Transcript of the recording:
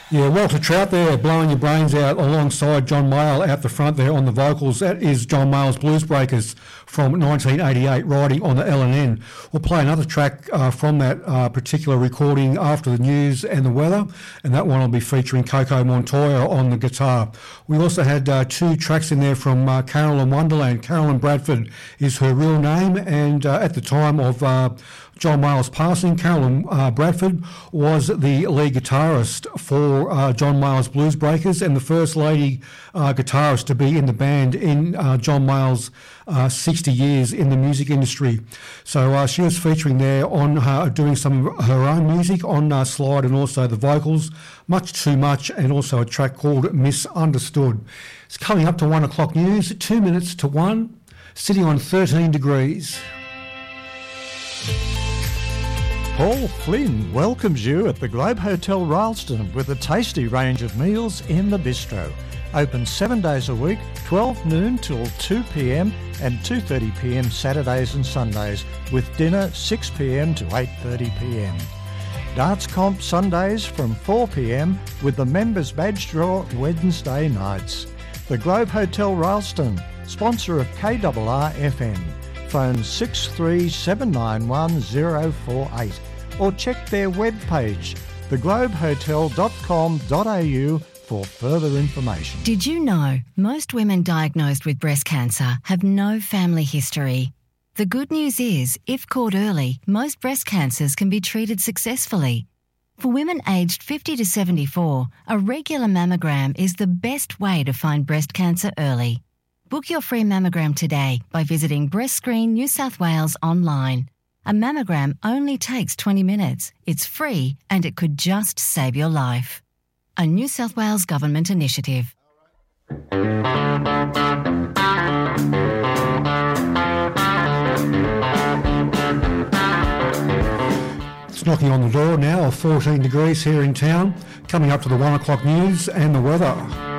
Yeah, Walter Trout there blowing your brains out alongside John Mayall out the front there on the vocals. That is John Mayall's Blues Breakers from 1988, riding on the L&N. We'll play another track from that particular recording after the news and the weather, and that one will be featuring Coco Montoya on the guitar. We also had two tracks in there from Carolyn Wonderland. Carolyn Bradford is her real name, and at the time of John Mayall's passing, Carolyn Bradford was the lead guitarist for John Mayall's Blues Breakers and the first lady guitarist to be in the band in John Mayall's 60 years in the music industry. So she was featuring there on doing some of her own music on slide and also the vocals, Much Too Much, and also a track called Misunderstood. It's coming up to 1 o'clock news, 2 minutes to 1, sitting on 13 degrees. Paul Flynn welcomes you at the Globe Hotel Rylstone with a tasty range of meals in the bistro. Open 7 days a week, 12 noon till 2 p.m. and 2:30 p.m. Saturdays and Sundays, with dinner 6 p.m. to 8:30 p.m. Darts comp Sundays from 4 p.m. with the members badge draw Wednesday nights. The Globe Hotel Rylstone, sponsor of KRR FM. Phone 63791048 or check their webpage, theglobehotel.com.au, for further information. Did you know most women diagnosed with breast cancer have no family history? The good news is, if caught early, most breast cancers can be treated successfully. For women aged 50 to 74, a regular mammogram is the best way to find breast cancer early. Book your free mammogram today by visiting Breast Screen New South Wales online. A mammogram only takes 20 minutes. It's free and it could just save your life. A New South Wales Government initiative. It's knocking on the door now of 14 degrees here in town, coming up to the 1 o'clock news and the weather.